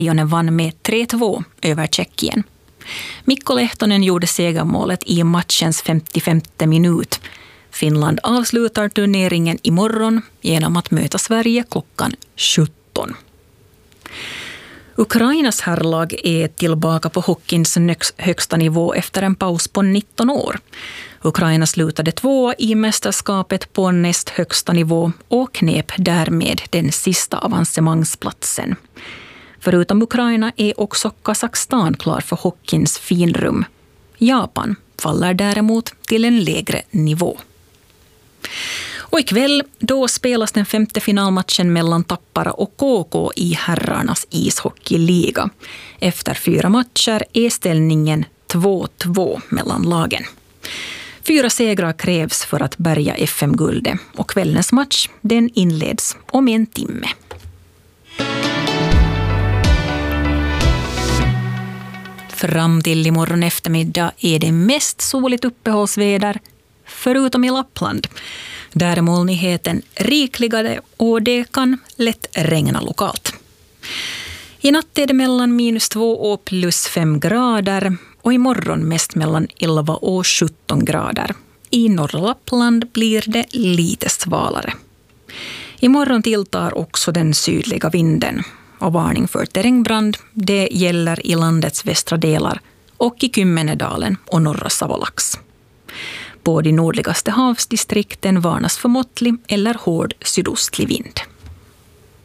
Lijonen vann med 3-2 över Tjeckien. Mikko Lehtonen gjorde segermålet i matchens 55:e minut. Finland avslutar turneringen imorgon genom att möta Sverige klockan 17. Ukrainas herrlag är tillbaka på hockeyns högsta nivå efter en paus på 19 år. Ukraina slutade 2 i mästerskapet på näst högsta nivå och knep därmed den sista avancemangsplatsen. Förutom Ukraina är också Kazakstan klar för hockeyns finrum. Japan faller däremot till en lägre nivå. Och ikväll då spelas den 5:e finalmatchen mellan Tappara och KK i herrarnas ishockeyliga. Efter 4 matcher är ställningen 2-2 mellan lagen. 4 segrar krävs för att bärga FM-guldet och kvällens match den inleds om 1 timme. Fram till imorgon eftermiddag är det mest soligt uppehållsväder, förutom i Lappland. Där är molnigheten rikligare och det kan lätt regna lokalt. I natt är det mellan -2 och +5 grader och imorgon mest mellan 11 och 17 grader. I norra Lappland blir det lite svalare. Imorgon tilltar också den sydliga vinden och varning för terrängbrand. Det gäller i landets västra delar och i Kymmenedalen och norra Savolax. På de nordligaste havsdistrikten varnas för måttlig eller hård sydostlig vind.